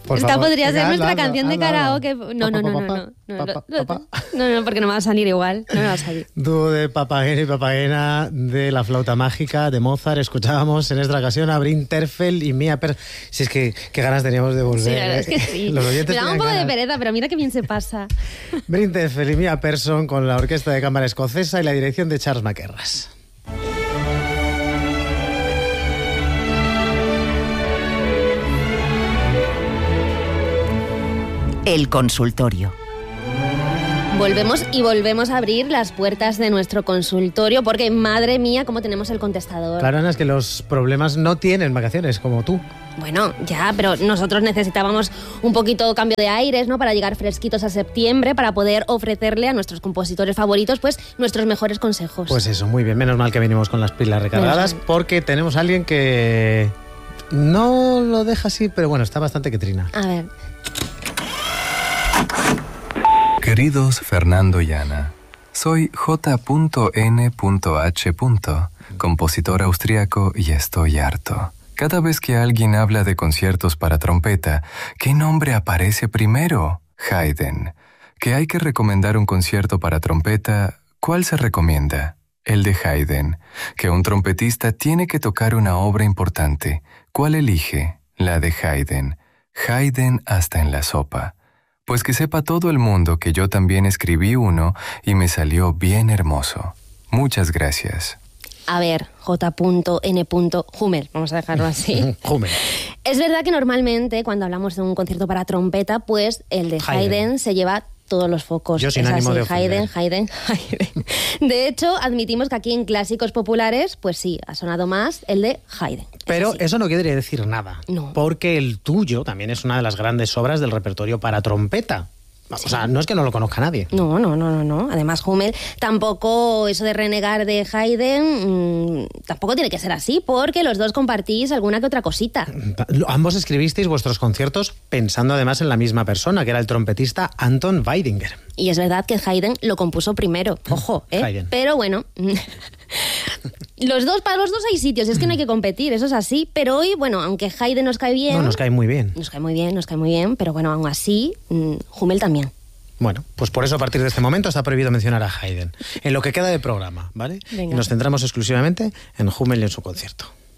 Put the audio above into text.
Esta favor, podría ser nuestra hazla, canción de hazla. karaoke. No, porque no me va a salir igual. No me va a salir. Dúo de Papageno y Papagena de La flauta mágica de Mozart. Escuchábamos en esta ocasión a Bryn Terfel y Mia Persson. Si es que qué ganas teníamos de volver. Sí, la verdad es que sí. Los oyentes me da un tenían poco ganas. de pereza, pero mira qué bien se pasa. Bryn Terfel y Mia Persson con la Orquesta de Cámara Escocesa y la dirección de Charles McKerras. El consultorio. Volvemos a abrir las puertas de nuestro consultorio porque, madre mía, cómo tenemos el contestador. Claro, Ana, es que los problemas no tienen vacaciones, como tú. Bueno, ya, pero nosotros necesitábamos un poquito cambio de aires, ¿no? Para llegar fresquitos a septiembre, para poder ofrecerle a nuestros compositores favoritos, pues, nuestros mejores consejos. Pues eso, muy bien. Menos mal que venimos con las pilas recargadas, porque tenemos a alguien que no lo deja así, pero bueno, está bastante que trina. A ver. Queridos Fernando y Ana, soy J.N.H., compositor austriaco, y estoy harto. Cada vez que alguien habla de conciertos para trompeta, ¿qué nombre aparece primero? Haydn. ¿Que hay que recomendar un concierto para trompeta? ¿Cuál se recomienda? El de Haydn. ¿Que un trompetista tiene que tocar una obra importante? ¿Cuál elige? La de Haydn. Haydn hasta en la sopa. Pues que sepa todo el mundo que yo también escribí uno y me salió bien hermoso. Muchas gracias. A ver, J.N. Hummel, vamos a dejarlo así. Hummel. Es verdad que normalmente cuando hablamos de un concierto para trompeta, pues el de Haydn se lleva todos los focos. Yo sin ánimo de ofender. Haydn. De hecho, admitimos que aquí en clásicos populares, pues sí, ha sonado más el de Haydn. Pero sí. eso no quiere decir nada. No. Porque el tuyo también es una de las grandes obras del repertorio para trompeta. Sí. O sea, no es que no lo conozca nadie. No. Además, Hummel, tampoco eso de renegar de Haydn, tampoco tiene que ser así, porque los dos compartís alguna que otra cosita. Ambos escribisteis vuestros conciertos pensando además en la misma persona, que era el trompetista Anton Weidinger. Y es verdad que Haydn lo compuso primero, ojo, Haydn. Pero bueno, para los dos hay sitios, es que no hay que competir, eso es así. Pero hoy, bueno, aunque Haydn nos cae bien... No, nos cae muy bien. Nos cae muy bien, pero bueno, aún así, Hummel también. Bueno, pues por eso a partir de este momento está prohibido mencionar a Haydn en lo que queda de programa, ¿vale? Venga. Y nos centramos exclusivamente en Hummel y en su concierto.